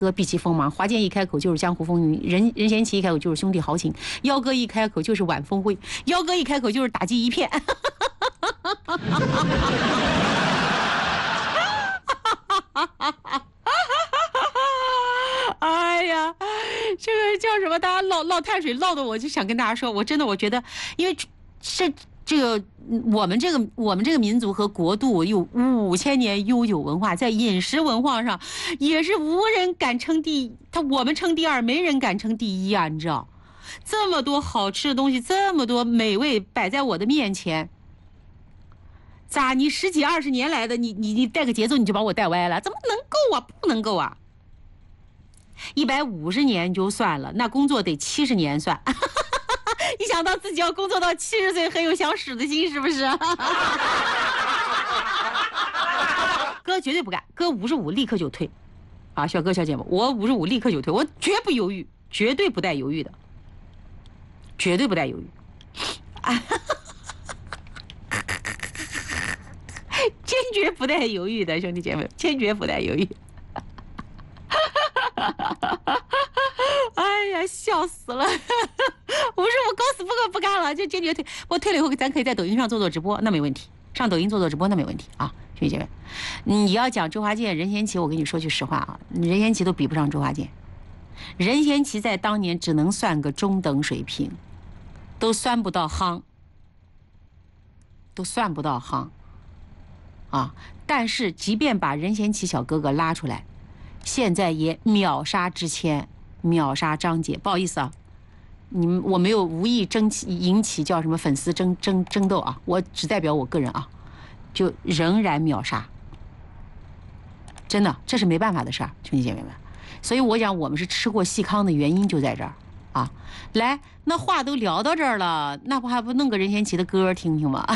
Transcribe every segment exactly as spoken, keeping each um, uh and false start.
哥避其锋芒，华健一开口就是江湖风云，任任贤齐一开口就是兄弟豪情，幺哥一开口就是晚风会，幺哥一开口就是打击一片。哎呀，这个叫什么？大家唠唠碳水唠的，我就想跟大家说，我真的我觉得，因为这这个我们这个我们这个民族和国度有五千年悠久文化，在饮食文化上也是无人敢称第一，他我们称第二，没人敢称第一啊！你知道，这么多好吃的东西，这么多美味摆在我的面前。咋？你十几二十年来的，你你你带个节奏你就把我带歪了？怎么能够啊？不能够啊！一百五十年就算了，那工作得七十年算。一想到自己要工作到七十岁，很有想使的心，是不是？哥绝对不干，哥五十五立刻就退。啊，小哥小姐们，我五十五立刻就退，我绝不犹豫，绝对不带犹豫的，绝对不带犹豫。坚决不带犹豫的，兄弟姐妹，坚决不带犹豫。哎呀，笑死了！我说我搞死不干不干了，就坚决退。我退了以后，咱可以在抖音上做做直播，那没问题。上抖音做做直播那没问题啊，兄弟姐妹。你要讲周华健、任贤齐，我跟你说句实话啊，任贤齐都比不上周华健。任贤齐在当年只能算个中等水平，都算不到夯，都算不到夯。啊！但是即便把任贤齐小哥哥拉出来，现在也秒杀之谦，秒杀张杰。不好意思啊，你们我没有无意争起引起叫什么粉丝争争争斗啊，我只代表我个人啊，就仍然秒杀。真的，这是没办法的事儿，兄弟姐妹们。所以我讲我们是吃过细糠的原因就在这儿啊。来，那话都聊到这儿了，那不还不弄个任贤齐的歌听听吗？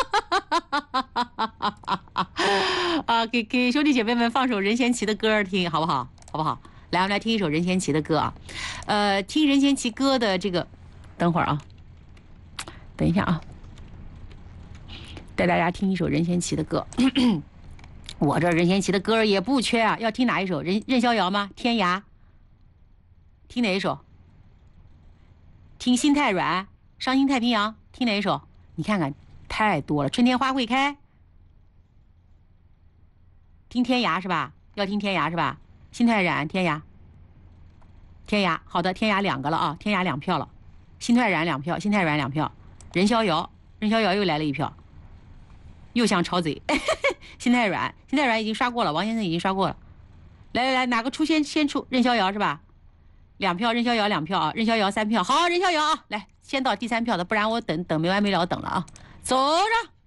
啊，给给兄弟姐妹们放首任贤齐的歌听，好不好？好不好？来，我们来听一首任贤齐的歌啊。呃，听任贤齐歌的这个，等会儿啊，等一下啊，带大家听一首任贤齐的歌。我这任贤齐的歌也不缺啊，要听哪一首？任任逍遥吗？天涯。听哪一首？听心太软，伤心太平洋。听哪一首？你看看。太多了，春天花会开。听天涯是吧？要听天涯是吧？心太软，天涯。天涯，好的，天涯两个了啊，天涯两票了，心太软两票，心太软两票，任逍遥，任逍遥又来了一票，又想吵嘴。心太软，心太软已经刷过了，王先生已经刷过了。来来来，哪个出先先出？任逍遥是吧？两票，任逍遥两票啊，任逍遥三票，好，任逍遥啊，来先到第三票的，不然我等等没完没了等了啊。走着。